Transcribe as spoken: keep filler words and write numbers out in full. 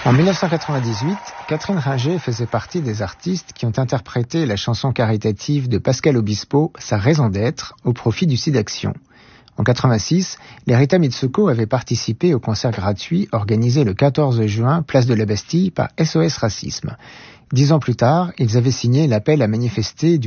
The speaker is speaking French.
En dix-neuf cent quatre-vingt-dix-huit, Catherine Ringer faisait partie des artistes qui ont interprété la chanson caritative de Pascal Obispo, Sa raison d'être, au profit du SIDAction. En quatre-vingt-six, les Rita Mitsouko avaient participé au concert gratuit organisé le quatorze juin, place de la Bastille, par S O S Racisme. Dix ans plus tard, ils avaient signé l'appel à manifester du